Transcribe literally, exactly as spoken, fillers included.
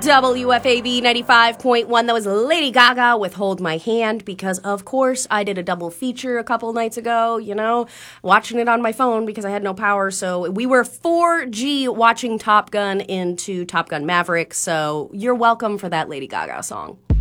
W F A B ninety-five point one. That was Lady Gaga with Hold My Hand, because, of course, I did a double feature a couple nights ago, you know, watching it on my phone because I had no power. So we were four G watching Top Gun into Top Gun Maverick. So you're welcome for that Lady Gaga song.